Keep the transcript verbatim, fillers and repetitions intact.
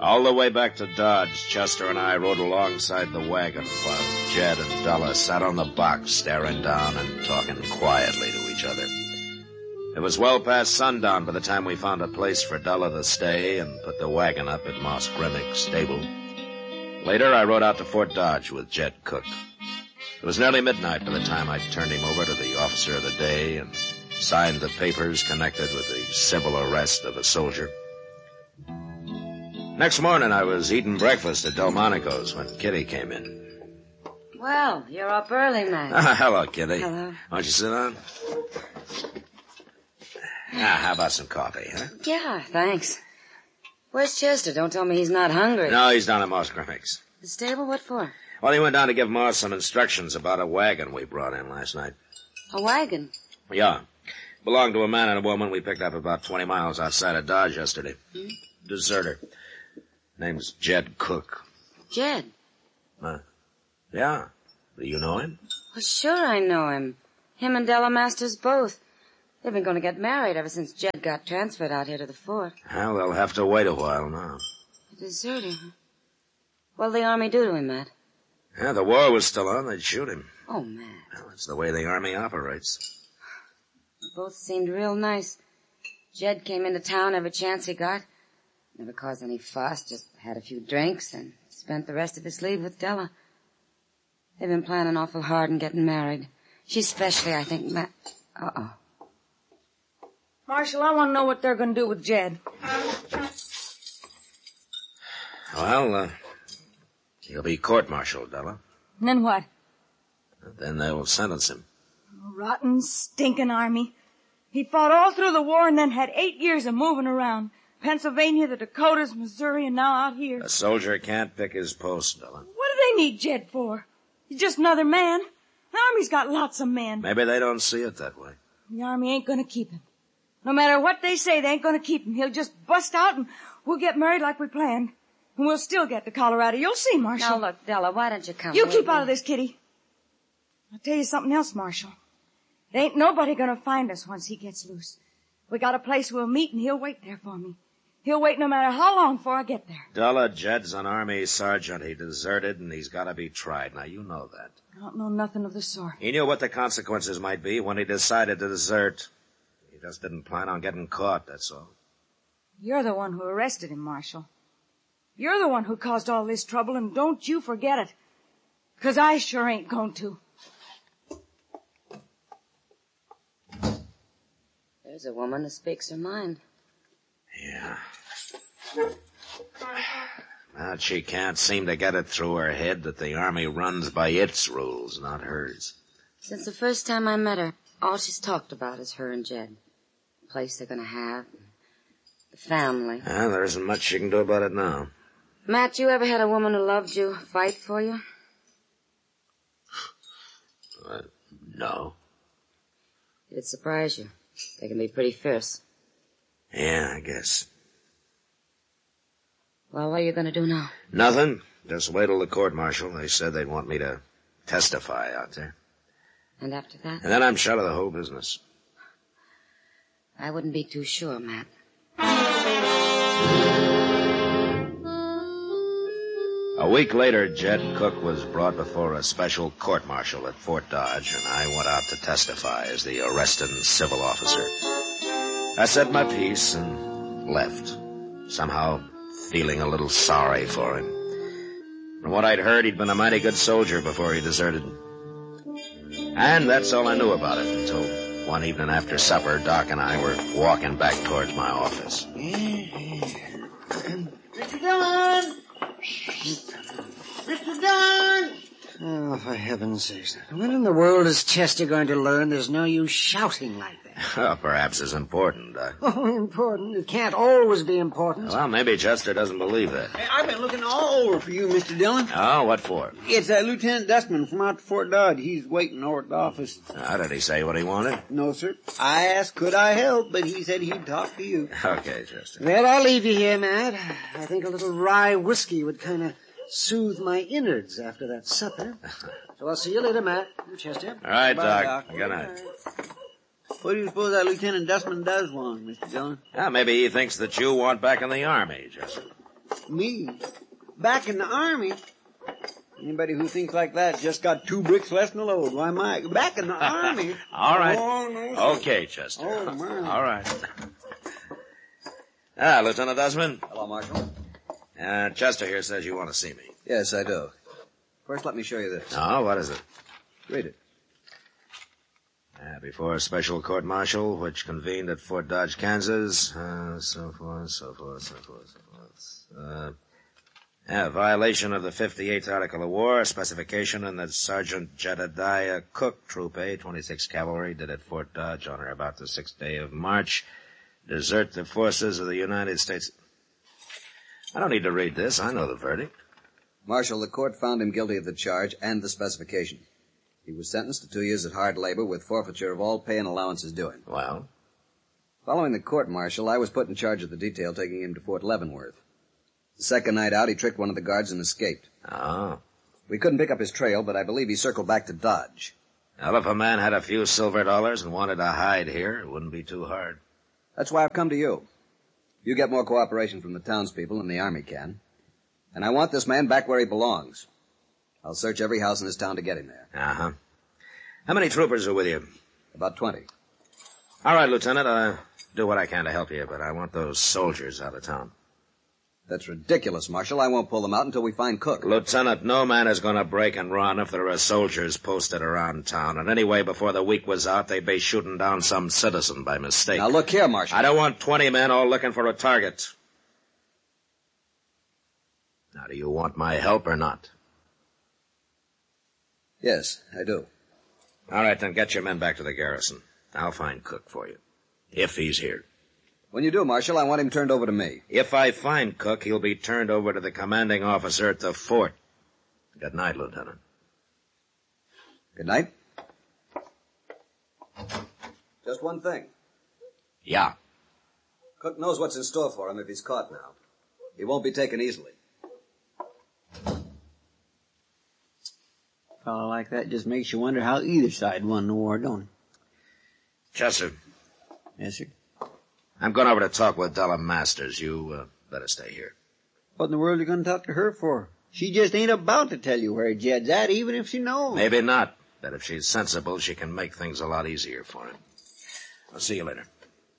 All the way back to Dodge, Chester and I rode alongside the wagon while Jed and Della sat on the box staring down and talking quietly to each other. It was well past sundown by the time we found a place for Della to stay and put the wagon up at Moss Grimmick's stable. Later, I rode out to Fort Dodge with Jed Cook. It was nearly midnight by the time I turned him over to the officer of the day and signed the papers connected with the civil arrest of a soldier. Next morning, I was eating breakfast at Delmonico's when Kitty came in. Well, you're up early, man. Ah, hello, Kitty. Hello. Won't you sit down? Ah, how about some coffee, huh? Yeah, thanks. Where's Chester? Don't tell me he's not hungry. No, he's down at Moss Grimmick's. The stable? What for? Well, he went down to give Moss some instructions about a wagon we brought in last night. A wagon? Yeah. Belonged to a man and a woman we picked up about twenty miles outside of Dodge yesterday. Hmm? Deserter. Name's Jed Cook. Jed? Huh? Yeah. Do you know him? Well, sure I know him. Him and Della Masters both. They've been going to get married ever since Jed got transferred out here to the fort. Well, they'll have to wait a while now. A deserter, huh? What'll the Army do to him, Matt? Yeah, the war was still on. They'd shoot him. Oh, Matt. Well, it's the way the Army operates. They both seemed real nice. Jed came into town every chance he got. Never caused any fuss, just had a few drinks and spent the rest of his leave with Della. They've been planning awful hard and getting married. She especially, I think, Matt... Uh-oh. Marshal, I want to know what they're going to do with Jed. Well, uh, he'll be court-martialed, Della. And then what? Then they'll sentence him. Rotten, stinking Army. He fought all through the war and then had eight years of moving around. Pennsylvania, the Dakotas, Missouri, and now out here. A soldier can't pick his post, Della. What do they need Jed for? He's just another man. The Army's got lots of men. Maybe they don't see it that way. The Army ain't going to keep him. No matter what they say, they ain't going to keep him. He'll just bust out and we'll get married like we planned. And we'll still get to Colorado. You'll see, Marshal. Now, look, Della, why don't you come You with keep me? out of this, Kitty. I'll tell you something else, Marshal. There ain't nobody going to find us once he gets loose. We got a place we'll meet, and he'll wait there for me. He'll wait no matter how long before I get there. Della, Jed's an Army sergeant. He deserted, and he's got to be tried. Now, you know that. I don't know nothing of the sort. He knew what the consequences might be when he decided to desert. He just didn't plan on getting caught, that's all. You're the one who arrested him, Marshal. You're the one who caused all this trouble, and don't you forget it. 'Cause I sure ain't going to. There's a woman who speaks her mind. Yeah. But she can't seem to get it through her head that the Army runs by its rules, not hers. Since the first time I met her, all she's talked about is her and Jed. The place they're going to have, the family. Well, there isn't much she can do about it now. Matt, you ever had a woman who loved you fight for you? Uh, no. It'd surprise you. They can be pretty fierce. Yeah, I guess. Well, what are you going to do now? Nothing. Just wait till the court-martial. They said they'd want me to testify out there. And after that? And then I'm shut of the whole business. I wouldn't be too sure, Matt. A week later, Jed Cook was brought before a special court-martial at Fort Dodge, and I went out to testify as the arresting civil officer. I said my piece and left, somehow feeling a little sorry for him. From what I'd heard, he'd been a mighty good soldier before he deserted. And that's all I knew about it until one evening after supper, Doc and I were walking back towards my office. Mister Dillon! Mister Dillon! Oh, for heaven's sakes. When in the world is Chester going to learn there's no use shouting like that? Well, perhaps it's important, Doc. Oh, important. It can't always be important. Well, maybe Chester doesn't believe that. Hey, I've been looking all over for you, Mister Dillon. Oh, what for? It's uh, Lieutenant Dustman from out to Fort Dodge. He's waiting over at the office. How did he say what he wanted? No, sir. I asked could I help, but he said he'd talk to you. Okay, Chester. Well, I'll leave you here, Matt. I think a little rye whiskey would kind of soothe my innards after that supper. So I'll see you later, Matt. Chester. All right, Bye, Doc. Doc. Good night. What do you suppose that Lieutenant Dustman does want, Mister Dillon? Yeah, maybe he thinks that you want back in the Army, Chester. Me? Back in the Army? Anybody who thinks like that just got two bricks less than a load. Why, my, back in the Army? All right. Oh, no, sir. Okay, Chester. Oh, my. All right. Ah, Lieutenant Osmond. Hello, Marshal. Uh, Chester here says you want to see me. Yes, I do. First, let me show you this. Oh, what is it? Read it. Uh, before a special court-martial, which convened at Fort Dodge, Kansas, uh, so forth, so forth, so forth, so forth. Uh, yeah, violation of the fifty-eighth Article of War, specification in that Sergeant Jedediah Cook, Troop A, twenty-sixth Cavalry, did at Fort Dodge on or about the sixth day of March, desert the forces of the United States. I don't need to read this. I know the verdict. Marshal, the court found him guilty of the charge and the specification. He was sentenced to two years at hard labor with forfeiture of all pay and allowances due him. Well? Following the court-martial, I was put in charge of the detail taking him to Fort Leavenworth. The second night out, he tricked one of the guards and escaped. Oh. We couldn't pick up his trail, but I believe he circled back to Dodge. Well, if a man had a few silver dollars and wanted to hide here, it wouldn't be too hard. That's why I've come to you. You get more cooperation from the townspeople than the Army can. And I want this man back where he belongs. I'll search every house in this town to get him there. Uh-huh. How many troopers are with you? About twenty. All right, Lieutenant, I'll do what I can to help you, but I want those soldiers out of town. That's ridiculous, Marshal. I won't pull them out until we find Cook. Lieutenant, no man is going to break and run if there are soldiers posted around town. And anyway, before the week was out, they'd be shooting down some citizen by mistake. Now, look here, Marshal. I don't want twenty men all looking for a target. Now, do you want my help or not? Yes, I do. All right, then get your men back to the garrison. I'll find Cook for you. If he's here. When you do, Marshal, I want him turned over to me. If I find Cook, he'll be turned over to the commanding officer at the fort. Good night, Lieutenant. Good night. Just one thing. Yeah. Cook knows what's in store for him if he's caught now. He won't be taken easily. A fellow like that just makes you wonder how either side won the war, don't it? Chester. Yes, sir. I'm going over to talk with Della Masters. You uh, better stay here. What in the world are you going to talk to her for? She just ain't about to tell you where Jed's at, even if she knows. Maybe not. But if she's sensible, she can make things a lot easier for him. I'll see you later.